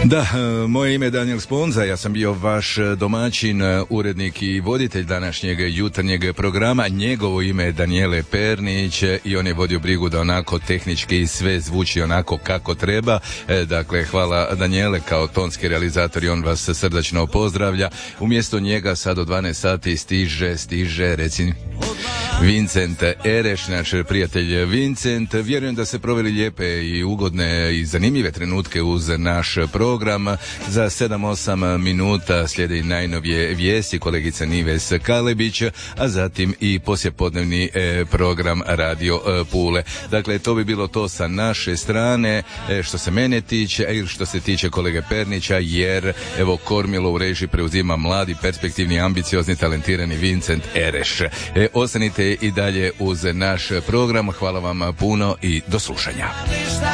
Da, moje ime je Daniel Sponza, ja sam bio vaš domaćin, urednik i voditelj današnjeg jutarnjeg programa. Njegovo ime je Danijele Pernić i on je vodio brigu da onako tehnički sve zvuči onako kako treba. Dakle, hvala Danijele kao tonski realizator i on vas srdačno pozdravlja. Umjesto njega sad od 12 sati stiže, reci... Vincent Ereš, naš prijatelj Vincent. Vjerujem da ste proveli lijepe i ugodne i zanimljive trenutke uz naš program. Za 7-8 minuta slijede i najnovije vijesti kolegica Nives Kalebić, a zatim i poslijepodnevni program Radio Pule. Dakle, to bi bilo to sa naše strane što se mene tiče ili što se tiče kolege Pernića, jer evo kormilo u režiji preuzima mladi, perspektivni, ambiciozni, talentirani Vincent Ereš. Ostanite i dalje uz naš program. Hvala vam puno i do slušanja.